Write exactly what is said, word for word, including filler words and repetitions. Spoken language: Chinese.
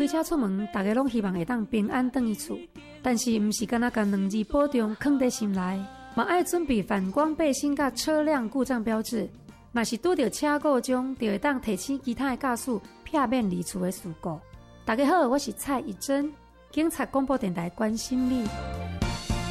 开车出门，大家拢希望会当平安回去厝，但是毋是干那将两字保重藏在心内，嘛爱准备反光背心甲车辆故障标志。若是拄到车故障，就会当提醒其他的驾驶避免离厝的事故。大家好，我是蔡宜珍，警察广播电台关心你。